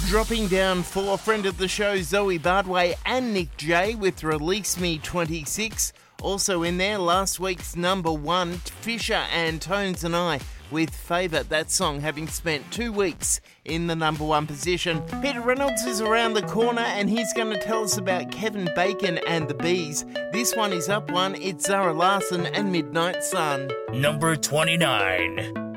Dropping down 4, friend of the show Zoe Bardway and Nick J with Release Me 26. Also in there, last week's number 1, Fisher and Tones and I with Favour, that song having spent 2 weeks in the number 1 position. Peter Reynolds is around the corner and he's going to tell us about Kevin Bacon and the Bees. This one is up 1, it's Zara Larsson and Midnight Sun. Number 29.